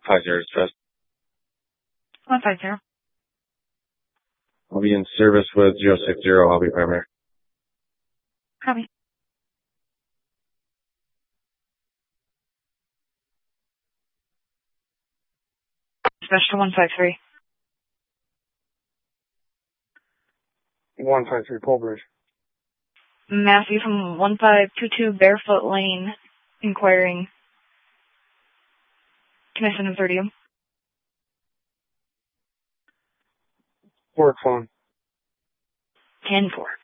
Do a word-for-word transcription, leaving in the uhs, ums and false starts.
five zero Distress. one five zero. I'll be in service with zero six zero. I'll be primary. Copy. Special one five three. one five three, Polbridge. Matthew from one five two two Barefoot Lane, inquiring. Can I send him thirty? Work phone. ten four.